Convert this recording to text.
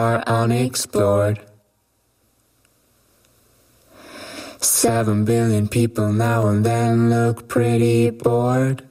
are unexplored. 7 billion people now and then look pretty bored.